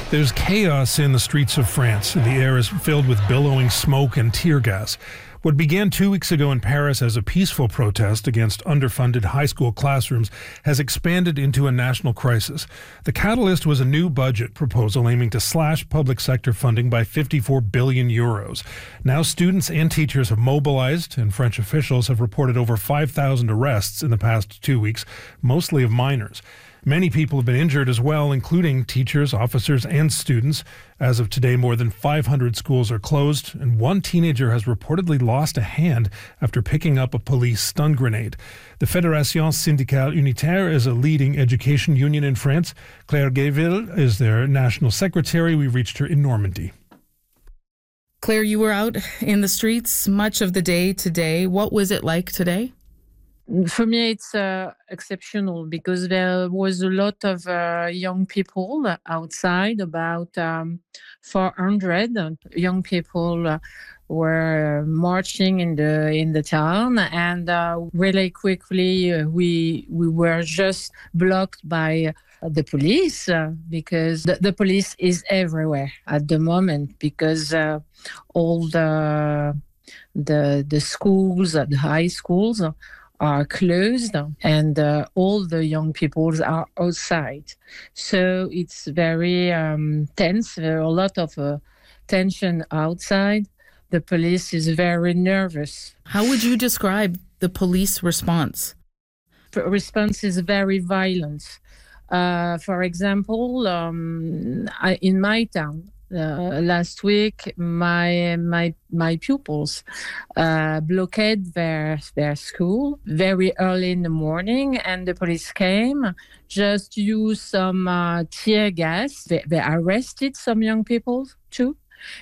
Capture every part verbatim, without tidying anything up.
There's chaos in the streets of France. The air is filled with billowing smoke and tear gas. What began two weeks ago in Paris as a peaceful protest against underfunded high school classrooms has expanded into a national crisis. The catalyst was a new budget proposal aiming to slash public sector funding by fifty-four billion euros. Now students and teachers have mobilized, and French officials have reported over five thousand arrests in the past two weeks, mostly of minors. Many people have been injured as well, including teachers, officers, and students. As of today, more than five hundred schools are closed, and one teenager has reportedly lost a hand after picking up a police stun grenade. The Fédération Syndicale Unitaire is a leading education union in France. Claire Gayville is their national secretary. We reached her in Normandy. Claire, you were out in the streets much of the day today. What was it like today? For me, it's uh, exceptional because there was a lot of uh, young people outside. About um, four hundred young people uh, were marching in the in the town, and uh, really quickly uh, we we were just blocked by the police uh, because the, the police is everywhere at the moment because uh, all the the the schools, the high schools, are closed, and uh, all the young people are outside. So it's very um, tense. There are a lot of uh, tension outside. The police is very nervous. How would you describe the police response? The response is very violent. Uh, for example, um, I, in my town, Uh, last week, my my my pupils uh, blockaded their their school very early in the morning, and the police came, just used some uh, tear gas. They, they arrested some young people too,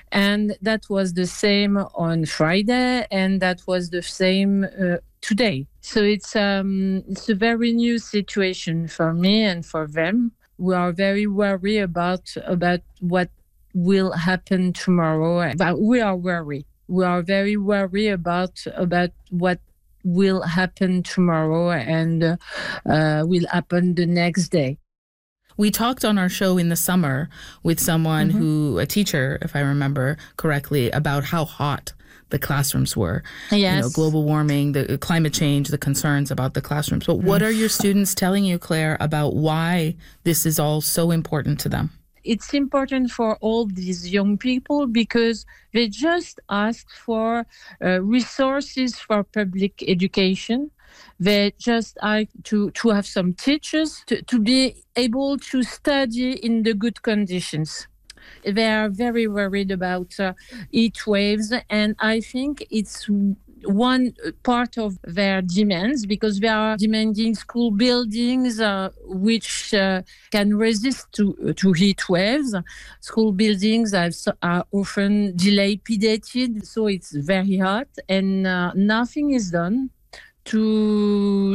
and that was the same on Friday, and that was the same uh, today. So it's um it's a very new situation for me and for them. We are very worried about about what will happen tomorrow, but we are worried. We are very worried about about what will happen tomorrow and uh, uh, will happen the next day. We talked on our show in the summer with someone mm-hmm. who, a teacher, if I remember correctly, about how hot the classrooms were. Yes. You know, global warming, the climate change, the concerns about the classrooms. But what are your students telling you, Claire, about why this is all so important to them? It's important for all these young people because they just ask for uh, resources for public education. They just ask to, to have some teachers to, to be able to study in the good conditions. They are very worried about uh, heat waves, and I think it's one part of their demands because they are demanding school buildings uh, which uh, can resist to to heat waves. School buildings are, are often dilapidated, so it's very hot, and uh, nothing is done to